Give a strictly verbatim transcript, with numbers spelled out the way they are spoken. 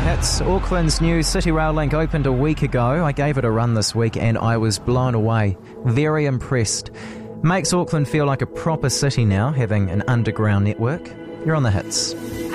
Hits. Auckland's new City Rail link opened a week ago. I gave it a run this week and I was blown away. Very impressed. Makes Auckland feel like a proper city now, having an underground network. You're on the Hits.